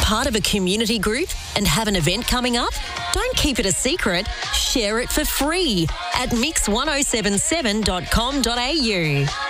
part of a community group and have an event coming up? Don't keep it a secret. Share it for free at mix1077.com.au.